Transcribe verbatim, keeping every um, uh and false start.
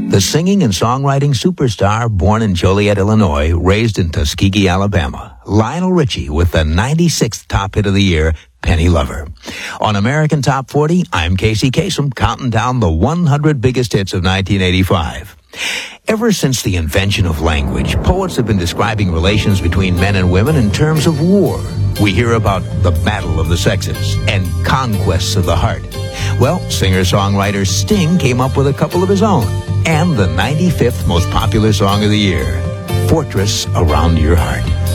The singing and songwriting superstar born in Joliet, Illinois, raised in Tuskegee, Alabama, Lionel Richie with the ninety-sixth top hit of the year, Penny Lover. On American Top forty, I'm Casey Kasem, counting down the one hundred biggest hits of nineteen eighty-five. Ever since the invention of language, poets have been describing relations between men and women in terms of war. We hear about the battle of the sexes and conquests of the heart. Well, singer-songwriter Sting came up with a couple of his own, and the ninety-fifth most popular song of the year, Fortress Around Your Heart.